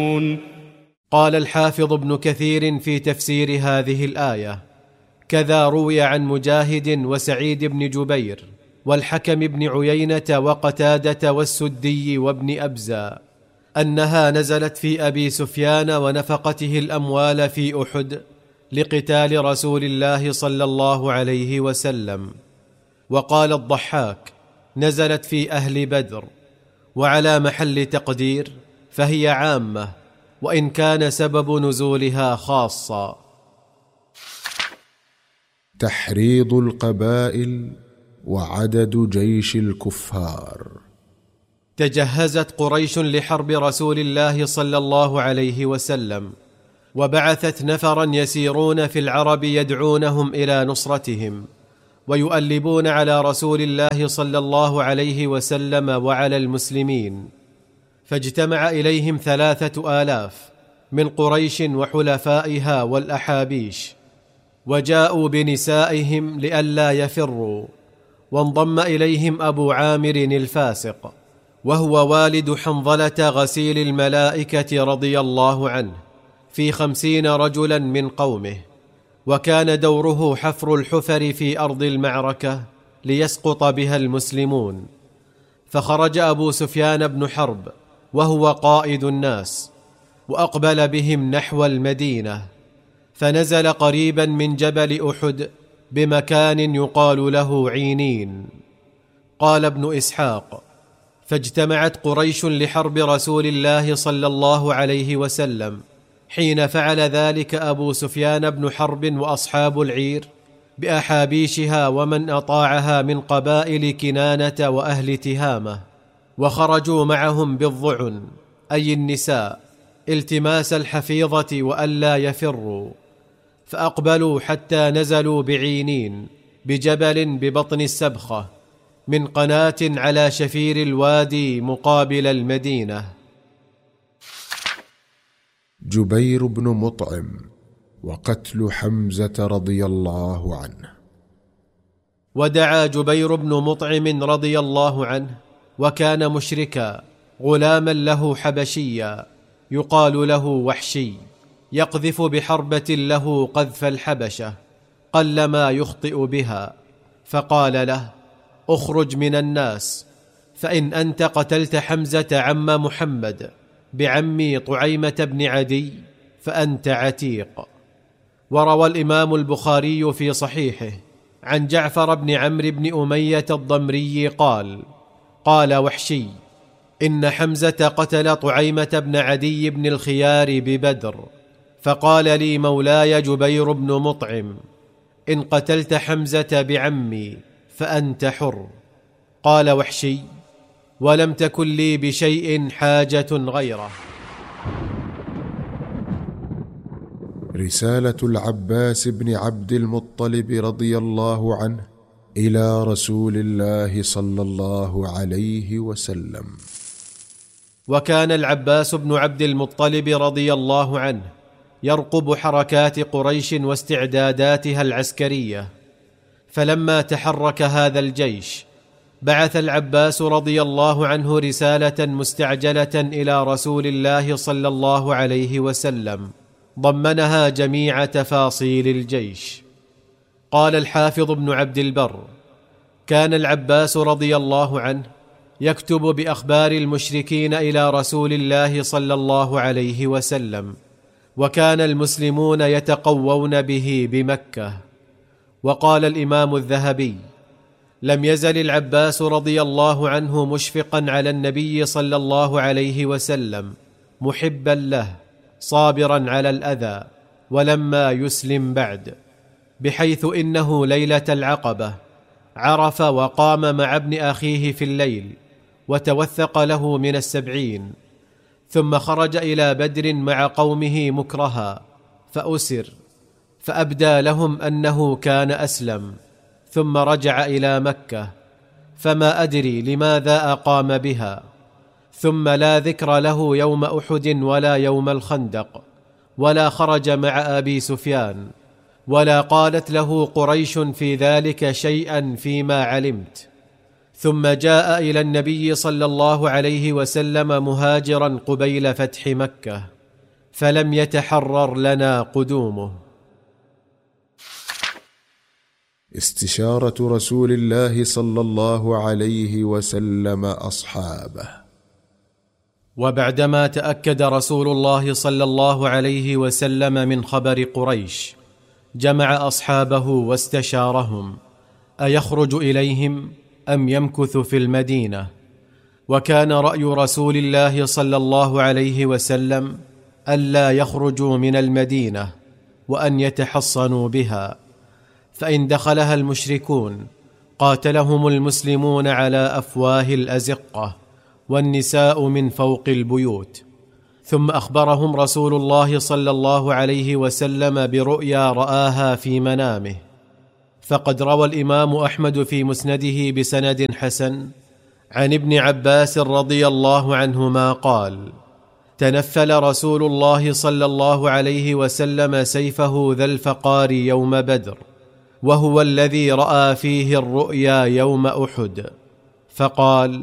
قال الحافظ ابن كثير في تفسير هذه الآية: كذا روي عن مجاهد وسعيد بن جبير والحكم بن عيينة وقتادة والسدي وابن أبزة أنها نزلت في أبي سفيان ونفقته الأموال في أحد لقتال رسول الله صلى الله عليه وسلم. وقال الضحاك: نزلت في أهل بدر. وعلى محل تقدير فهي عامة، وإن كان سبب نزولها خاصا. تحريض القبائل وعدد جيش الكفار. تجهزت قريش لحرب رسول الله صلى الله عليه وسلم، وبعثت نفرا يسيرون في العرب يدعونهم إلى نصرتهم، ويؤلبون على رسول الله صلى الله عليه وسلم وعلى المسلمين. فاجتمع إليهم 3000 من قريش وحلفائها والأحابيش، وجاءوا بنسائهم لئلا يفروا. وانضم إليهم أبو عامر الفاسق، وهو والد حنظلة غسيل الملائكة رضي الله عنه، في 50 رجلا من قومه، وكان دوره حفر الحفر في أرض المعركة ليسقط بها المسلمون. فخرج أبو سفيان بن حرب وهو قائد الناس، وأقبل بهم نحو المدينة، فنزل قريبا من جبل أحد بمكان يقال له عينين. قال ابن إسحاق: فاجتمعت قريش لحرب رسول الله صلى الله عليه وسلم حين فعل ذلك أبو سفيان بن حرب وأصحاب العير بأحابيشها ومن أطاعها من قبائل كنانة وأهل تهامة، وخرجوا معهم بالضعن أي النساء التماس الحفيظة وألا يفروا. فأقبلوا حتى نزلوا بعينين بجبل ببطن السبخة من قناة على شفير الوادي مقابل المدينة. جبير بن مطعم وقتل حمزة رضي الله عنه. ودعا جبير بن مطعم رضي الله عنه، وكان مشركا، غلاما له حبشيا يقال له وحشي، يقذف بحربة له قذف الحبشة قلما يخطئ بها. فقال له: اخرج من الناس، فإن أنت قتلت حمزة عم محمد بعمي طعيمة بن عدي فأنت عتيق. وروى الإمام البخاري في صحيحه عن جعفر بن عمرو بن أمية الضمري قال: قال وحشي: إن حمزة قتل طعيمة بن عدي بن الخيار ببدر، فقال لي مولاي جبير بن مطعم: إن قتلت حمزة بعمي فأنت حر. قال وحشي: ولم تكن لي بشيء حاجة غيره. رسالة العباس بن عبد المطلب رضي الله عنه إلى رسول الله صلى الله عليه وسلم. وكان العباس بن عبد المطلب رضي الله عنه يرقب حركات قريش واستعداداتها العسكرية، فلما تحرك هذا الجيش بعث العباس رضي الله عنه رسالة مستعجلة إلى رسول الله صلى الله عليه وسلم ضمنها جميع تفاصيل الجيش. قال الحافظ ابن عبد البر: كان العباس رضي الله عنه يكتب بأخبار المشركين إلى رسول الله صلى الله عليه وسلم، وكان المسلمون يتقوون به بمكة. وقال الإمام الذهبي: لم يزل العباس رضي الله عنه مشفقا على النبي صلى الله عليه وسلم، محبا له، صابرا على الأذى، ولما يسلم بعد، بحيث إنه ليلة العقبة عرف وقام مع ابن أخيه في الليل وتوثق له من 70، ثم خرج إلى بدر مع قومه مكرها فأسر، فأبدى لهم أنه كان أسلم، ثم رجع إلى مكة، فما أدري لماذا أقام بها. ثم لا ذكر له يوم أحد ولا يوم الخندق، ولا خرج مع أبي سفيان، ولا قالت له قريش في ذلك شيئا فيما علمت. ثم جاء إلى النبي صلى الله عليه وسلم مهاجرا قبيل فتح مكة، فلم يتحرر لنا قدومه. استشارة رسول الله صلى الله عليه وسلم أصحابه. وبعدما تأكد رسول الله صلى الله عليه وسلم من خبر قريش، جمع أصحابه واستشارهم أيخرج إليهم أم يمكث في المدينة. وكان رأي رسول الله صلى الله عليه وسلم ألا يخرجوا من المدينة وأن يتحصنوا بها، فإن دخلها المشركون قاتلهم المسلمون على أفواه الأزقة والنساء من فوق البيوت. ثم أخبرهم رسول الله صلى الله عليه وسلم برؤيا رآها في منامه. فقد روى الإمام أحمد في مسنده بسند حسن عن ابن عباس رضي الله عنهما قال: تنفل رسول الله صلى الله عليه وسلم سيفه ذا الفقار يوم بدر، وهو الذي رأى فيه الرؤيا يوم أحد، فقال: